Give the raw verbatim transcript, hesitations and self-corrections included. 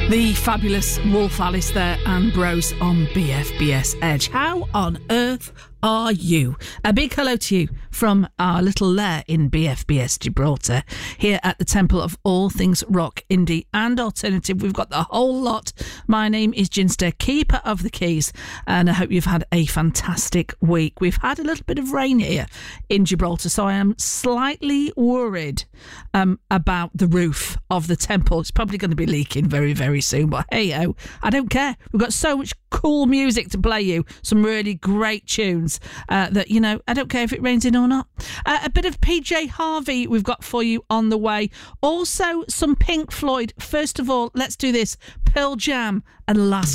The fabulous Wolf Alice there and Bros on B F B S Edge. How on earth are you? A big hello to you from our little lair in B F B S Gibraltar, here at the Temple of all things rock, indie and alternative. We've got the whole lot. My name is Ginster, keeper of the keys, and I hope you've had a fantastic week. We've had a little bit of rain here in Gibraltar, so I am slightly worried um, about the roof of the temple. It's probably going to be leaking very, very soon, but hey-oh, I don't care. We've got so much cool music to play you, some really great tunes uh, that, you know, I don't care if it rains in or not. Uh, a bit of P J Harvey we've got for you on the way. Also some Pink Floyd. First of all, let's do this. Pearl Jam and Last